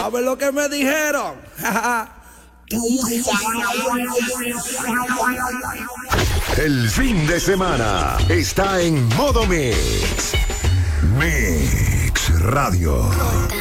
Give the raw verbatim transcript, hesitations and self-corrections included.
¿Sabes lo que me dijeron? El fin de semana está en modo Mix. Mix Radio.